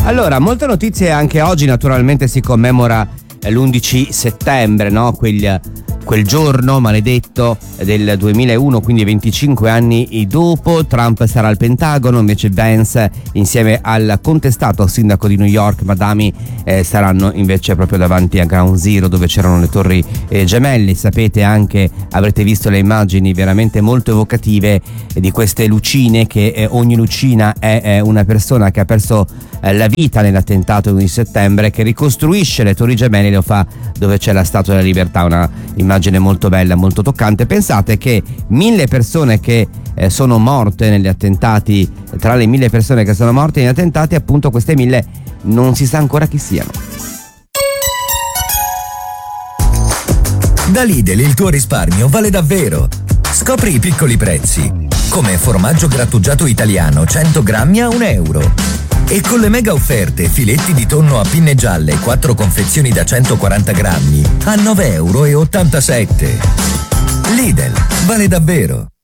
Allora, molte notizie anche oggi. Naturalmente si commemora l'11 settembre, no? Quel giorno maledetto del 2001, quindi 25 anni dopo. Trump sarà al Pentagono, invece Vance insieme al contestato sindaco di New York Madami saranno invece proprio davanti a Ground Zero, dove c'erano le torri gemelle. Sapete anche, avrete visto le immagini veramente molto evocative di queste lucine, che ogni lucina è una persona che ha perso la vita nell'attentato di settembre, che ricostruisce le torri gemelle e lo fa dove c'è la Statua della Libertà. Una immagine molto bella, molto toccante. Pensate che 1000 persone che sono morte negli attentati, tra le 1000 persone che sono morte negli attentati, appunto queste 1000 non si sa ancora chi siano. Da Lidl il tuo risparmio vale davvero. Scopri i piccoli prezzi, come formaggio grattugiato italiano 100 grammi a €1. E con le mega offerte filetti di tonno a pinne gialle 4 confezioni da 140 grammi a €9,87. Lidl, vale davvero.